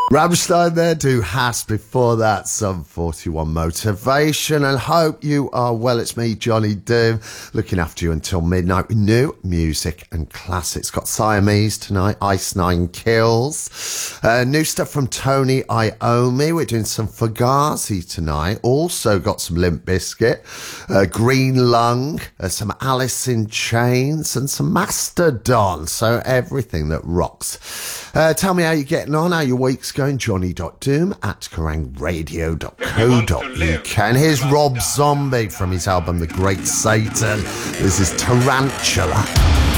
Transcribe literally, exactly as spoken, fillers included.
Rammstein there, do Has. Before that, Sum forty-one Motivation, and hope you are well. It's me, Johnny Doom, looking after you until midnight with new music and classics. Got Siamese tonight, Ice Nine Kills. Uh, new stuff from Tony Iommi. We're doing some Fugazi tonight. Also got some Limp Bizkit, uh, Green Lung, uh, some Alice in Chains, and some Mastodon. So everything that rocks. Uh, tell me how you're getting on, how your week's going. Johnny.doom at kerrang radio dot co dot uk. And here's Rob Zombie from his album The Great Satan. This is Tarantula.